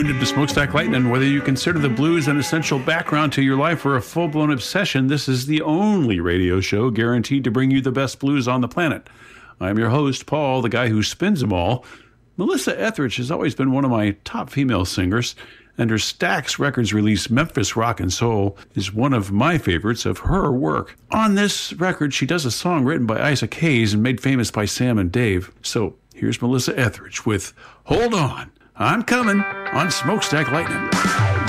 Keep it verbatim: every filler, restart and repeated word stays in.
tuned into Smokestack Lightning. Whether you consider the blues an essential background to your life or a full-blown obsession, this is the only radio show guaranteed to bring you the best blues on the planet. I'm your host, Paul, the guy who spins them all. Melissa Etheridge has always been one of my top female singers, and her Stax Records release, Memphis Rock and Soul, is one of my favorites of her work. On this record, she does a song written by Isaac Hayes and made famous by Sam and Dave. So here's Melissa Etheridge with Hold On, I'm Coming on Smokestack Lightning.